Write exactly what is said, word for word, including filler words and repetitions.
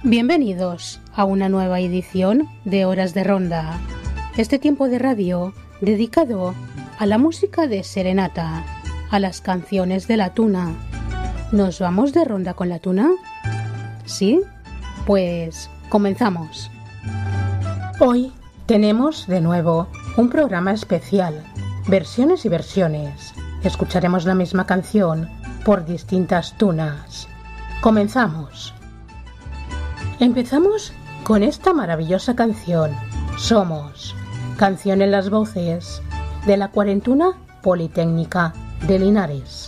Bienvenidos a una nueva edición de Horas de Ronda, este tiempo de radio dedicado a la música de serenata, a las canciones de la tuna. ¿Nos vamos de ronda con la tuna? ¿Sí? Pues comenzamos. Hoy tenemos de nuevo un programa especial, versiones y versiones. Escucharemos la misma canción por distintas tunas. Comenzamos. Empezamos con esta maravillosa canción, Somos, canción en las voces de la Cuarentuna Politécnica de Linares.